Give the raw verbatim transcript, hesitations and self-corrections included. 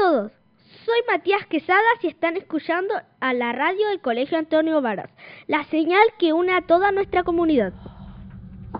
todos, soy Matías Quesada y están escuchando a la radio del Colegio Antonio Varas, la señal que une a toda nuestra comunidad.